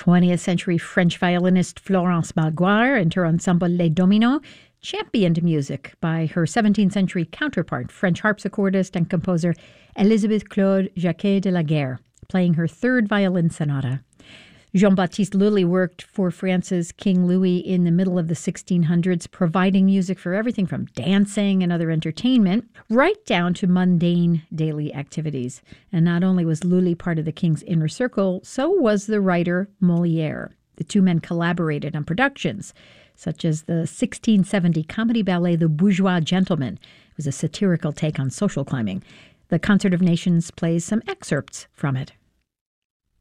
20th century French violinist Florence Balgoire and her ensemble Les Dominos championed music by her 17th century counterpart, French harpsichordist and composer Elisabeth Claude Jacquet de la Guerre, playing her third violin sonata. Jean-Baptiste Lully worked for France's King Louis in the middle of the 1600s, providing music for everything from dancing and other entertainment right down to mundane daily activities. And not only was Lully part of the king's inner circle, so was the writer Molière. The two men collaborated on productions, such as the 1670 comedy ballet The Bourgeois Gentleman. It was a satirical take on social climbing. The Concert of Nations plays some excerpts from it.